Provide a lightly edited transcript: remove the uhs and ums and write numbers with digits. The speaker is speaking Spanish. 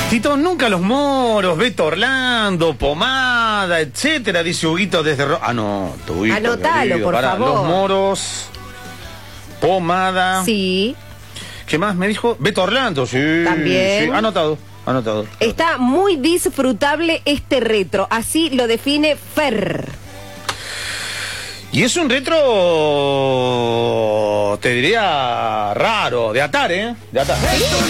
Tito, nunca los moros, Beto Orlando, Pomada, etcétera, dice Huguito desde... no, tu Huguito, anotalo, querido, por favor. Los moros, Pomada... Sí. ¿Qué más me dijo? Beto Orlando, sí. También. Sí. Anotado. Está muy disfrutable este retro, así lo define Fer. Y es un retro, te diría, raro, de atar, ¿eh? De atar.